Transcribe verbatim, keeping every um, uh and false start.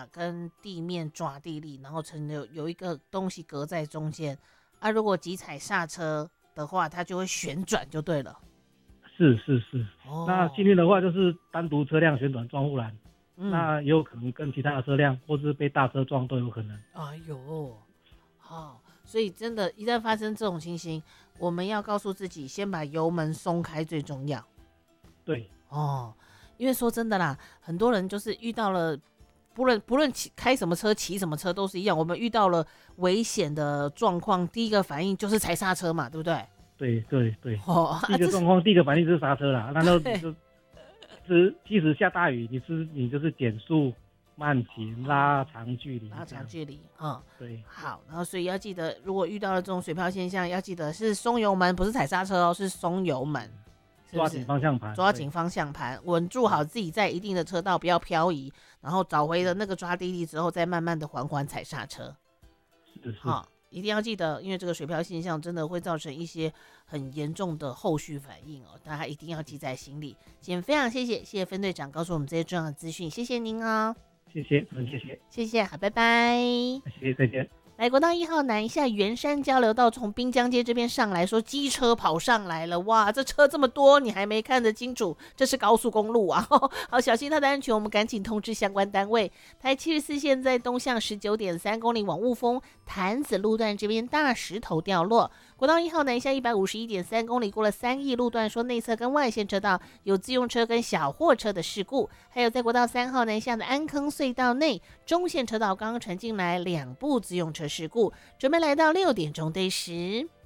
跟地面抓地力，然后成有有一个东西隔在中间啊。如果急踩刹车的话，它就会旋转就对了。 是是是， 哦， 那幸运的话就是单独车辆旋转撞护栏， 嗯， 那也有可能跟其他的车辆或是被大车撞都有可能。 哎呦，好，所以真的，一旦发生这种情形，我们要告诉自己，先把油门松开最重要。 对， 哦，因为说真的啦，很多人就是遇到了，不论不论骑开什么车、骑什么车都是一样，我们遇到了危险的状况，第一个反应就是踩刹车嘛，对不对？ 对对对， 哦， 第一个状况、啊、第一个反应就是刹车啦，然后你就，是即使下大雨，你是你就是减速、慢行、拉长距离， 拉长距离，嗯， 对， 好，然后所以要记得，如果遇到了这种水漂现象，要记得是松油门，不是踩刹车哦，是松油门，是不是抓紧方向盘， 抓紧方向盘，稳住好自己在一定的车道，不要漂移，然后找回了那个抓地力之后，再慢慢的缓缓踩刹车， 是是。 好，一定要记得，因为这个水漂现象真的会造成一些很严重的后续反应哦，大家一定要记在心里。今天非常谢谢谢谢分队长告诉我们这些重要的资讯，谢谢您哦， 谢谢，很谢谢， 谢谢，好，拜拜。 谢谢，再见。 来国道一号南下圆山交流道，从滨江街这边上来，说机车跑上来了，哇，这车这么多，你还没看得清楚，这是高速公路啊，好小心它的安全，我们赶紧通知相关单位。台七十四线在东向 十九点三公里往雾峰潭子路段这边大石头掉落，国道一号南下 一百五十一点三公里过了三义路段，说内侧跟外线车道有自用车跟小货车的事故，还有在国道三号南下的安坑隧道内中线车道刚刚传进来两部自用车事故，准备来到六点钟对时。